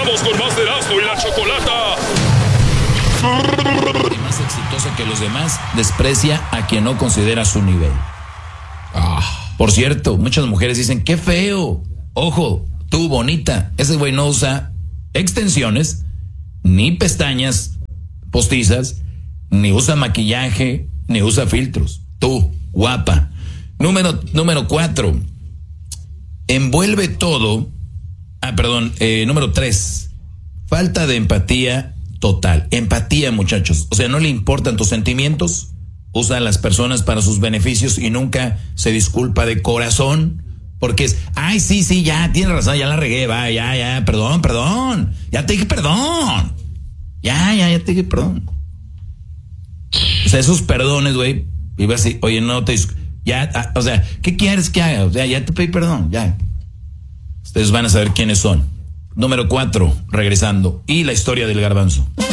Regresamos con más de Erasmo y la Chocolata. Y más exitosa que los demás, desprecia a quien no considera su nivel. Por cierto, muchas mujeres dicen, qué feo. Ojo, tú bonita. Ese güey no usa extensiones, ni pestañas postizas, ni usa maquillaje, ni usa filtros. Tú, guapa. Número 4. Envuelve todo. Número 3. Falta de empatía total. Empatía, muchachos. O sea, no le importan tus sentimientos. Usa a las personas para sus beneficios y nunca se disculpa de corazón. Porque es, ay, sí, ya, tienes razón, ya la regué, va, ya, perdón. Ya te dije perdón. Ya te dije perdón. O sea, esos perdones, güey. Y vas así, oye, no te... Ya, o sea, ¿qué quieres que haga? O sea, ya te pedí perdón, ya. Ustedes van a saber quiénes son. Número 4, regresando. Y la historia del garbanzo.